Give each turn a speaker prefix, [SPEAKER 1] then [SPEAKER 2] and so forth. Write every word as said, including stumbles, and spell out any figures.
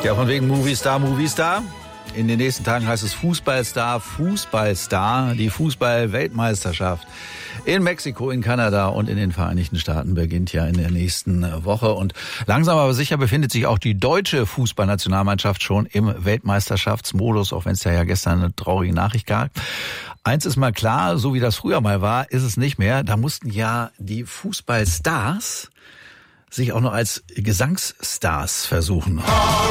[SPEAKER 1] Ja, von wegen Movistar, Movistar. In den nächsten Tagen heißt es Fußballstar, Fußballstar. Die Fußball-Weltmeisterschaft in Mexiko, in Kanada und in den Vereinigten Staaten beginnt ja in der nächsten Woche. Und langsam aber sicher befindet sich auch die deutsche Fußballnationalmannschaft schon im Weltmeisterschaftsmodus, auch wenn es ja gestern eine traurige Nachricht gab. Eins ist mal klar, so wie das früher mal war, ist es nicht mehr. Da mussten ja die Fußballstars sich auch noch als Gesangsstars versuchen.